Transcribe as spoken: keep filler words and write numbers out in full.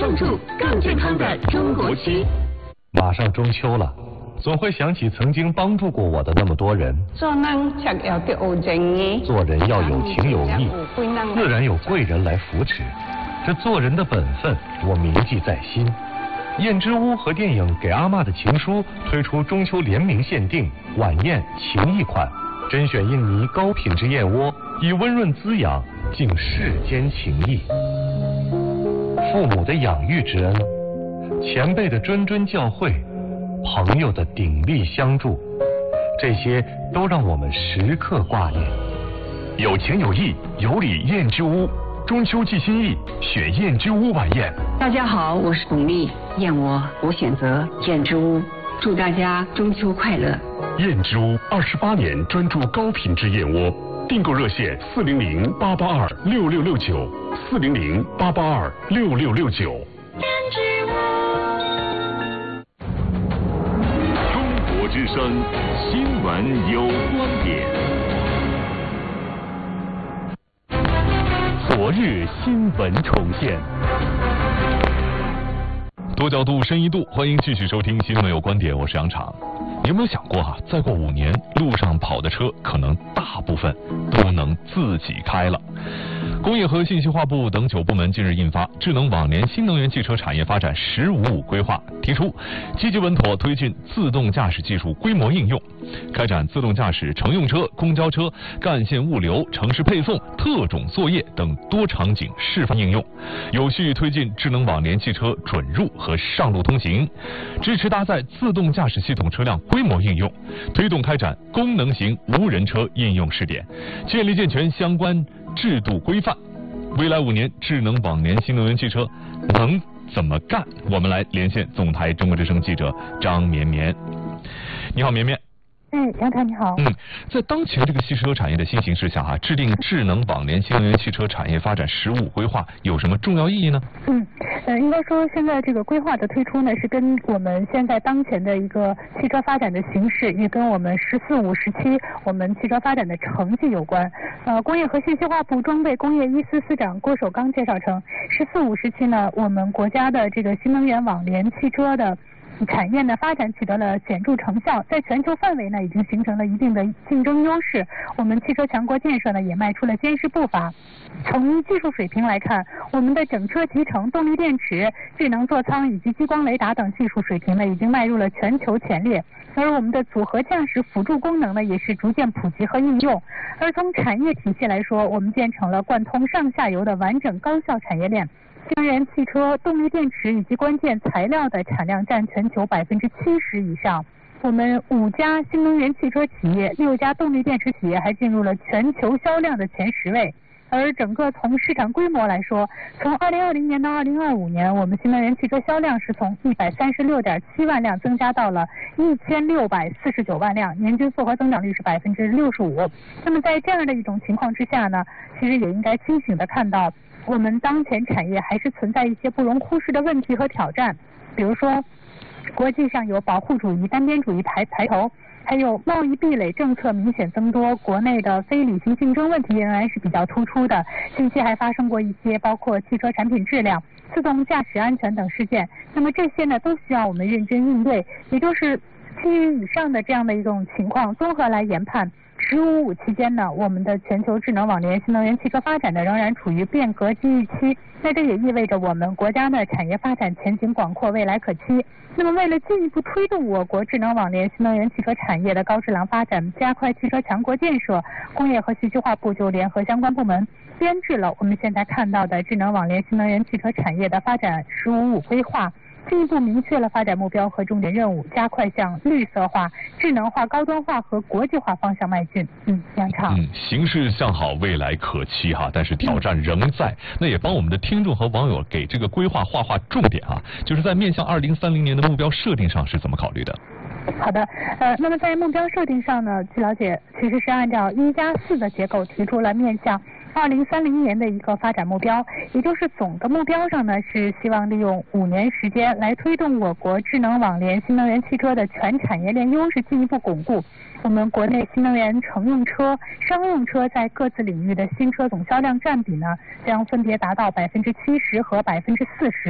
共筑更健康的中国区。 马上中秋了，总会想起曾经帮助过我的那么多人。 做人要得有情， 做人要有情有义，自然有贵人来扶持。这做人的本分，我铭记在心。燕之屋和电影《给阿嬷的情书》推出中秋联名限定晚宴情谊款，甄选印尼高品质燕窝，以温润滋养敬世间情谊。父母的养育之恩，前辈的谆谆教诲，朋友的鼎力相助，这些都让我们时刻挂念。 有情有义，有礼燕之屋，中秋寄心意，选燕之屋晚宴。 大家好，我是巩俐，燕窝我选择燕之屋，祝大家中秋快乐。 燕之屋二十八年专注高品质燕窝，订购热线四零零八八二六六六九，四零零八八二六六六九。 燕之屋， 中国之声新闻有观点。昨日新闻重现，多角度深一度，欢迎继续收听新闻有观点，我是杨昶。你有没有想过哈、啊，再过五年，路上跑的车可能大部分都能自己开了？工业和信息化部等九部门近日印发《智能网联新能源汽车产业发展“十五五”规划》，提出积极稳妥推进自动驾驶技术规模应用，开展自动驾驶乘用车、公交车、干线物流、城市配送、特种作业等多场景示范应用，有序推进智能网联汽车准入和上路通行，支持搭载自动驾驶系统车辆规模应用，推动开展功能型无人车应用试点，建立健全相关制度规范。未来五年，智能网联新能源汽车能怎么干？我们来连线总台中国之声记者张绵绵。你好，绵绵。 哎，杨昶你好。 嗯，在当前这个汽车产业的新形势下哈、啊，制定智能网联新能源汽车产业发展“十五”规划有什么重要意义呢？ 嗯，呃，应该说现在这个规划的推出呢，是跟我们现在当前的一个汽车发展的形势，也跟我们“十四五”时期我们汽车发展的成绩有关。呃，工业和信息化部装备工业一司司长郭守刚介绍称，“十四五”时期呢，我们国家的这个新能源网联汽车的产业呢发展取得了显著成效，在全球范围呢已经形成了一定的竞争优势。我们汽车强国建设呢也迈出了坚实步伐。从技术水平来看，我们的整车集成、动力电池、智能座舱以及激光雷达等技术水平呢已经迈入了全球前列。而我们的组合驾驶辅助功能呢也是逐渐普及和应用。而从产业体系来说，我们建成了贯通上下游的完整高效产业链。新能源汽车、动力电池以及关键材料的产量占全球百分之七十以上。我们五家新能源汽车企业、六家动力电池企业还进入了全球销量的前十位。而整个从市场规模来说，从二零二零年到二零二五年，我们新能源汽车销量是从一百三十六点七万辆增加到了一千六百四十九万辆，年均复合增长率是百分之六十五。那么在这样的一种情况之下呢，其实也应该清醒地看到，我们当前产业还是存在一些不容忽视的问题和挑战，比如说，国际上有保护主义、单边主义抬抬头，还有贸易壁垒政策明显增多，国内的非理性竞争问题仍然是比较突出的。近期还发生过一些包括汽车产品质量、自动驾驶安全等事件，那么这些呢都需要我们认真应对，也就是基于以上的这样的一种情况，综合来研判。十五五期间呢，我们的全球智能网联新能源汽车发展呢仍然处于变革机遇期，那这也意味着我们国家的产业发展前景广阔，未来可期。那么为了进一步推动我国智能网联新能源汽车产业的高质量发展，加快汽车强国建设，工业和信息化部就联合相关部门编制了我们现在看到的智能网联新能源汽车产业的发展“十五五”规划，进一步明确了发展目标和重点任务，加快向绿色化、智能化、高端化和国际化方向迈进。嗯，杨昶。 嗯，形势向好，未来可期哈，但是挑战仍在。嗯、那也帮我们的听众和网友给这个规划画画重点啊，就是在面向二零三零年的目标设定上是怎么考虑的？ 好的，呃，那么在目标设定上呢，据了解，其实是按照一加四的结构提出了面向二零三零年的一个发展目标，也就是总的目标上呢，是希望利用五年时间来推动我国智能网联新能源汽车的全产业链优势进一步巩固。我们国内新能源乘用车、商用车在各自领域的新车总销量占比呢，将分别达到百分之七十和百分之四十。